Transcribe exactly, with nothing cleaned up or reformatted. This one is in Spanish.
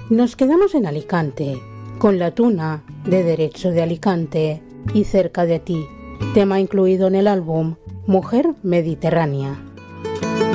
Nos quedamos en Alicante, con la tuna de Derecho de Alicante y Cerca de ti, tema incluido en el álbum Mujer Mediterránea.